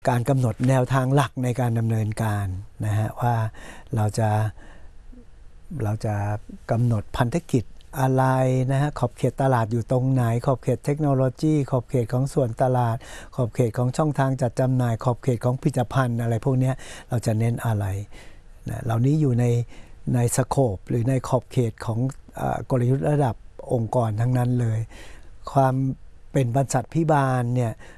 การกำหนดแนวทางหลักในการดำเนินการนะฮะว่าเราจะกำหนดพันธกิจอะไรนะฮะขอบเขตตลาดอยู่ตรงไหนขอบเขตเทคโนโลยีขอบเขตของส่วนตลาดขอบเขตของช่องทางจัดจำหน่ายขอบเขตของผลิตภัณฑ์อะไรพวกนี้เราจะเน้นอะไรนะเหล่านี้อยู่ในสโคปหรือในขอบเขตของกลยุทธ์ระดับองค์กรทั้งนั้นเลยความเป็นบริษัทพิบาลเนี่ย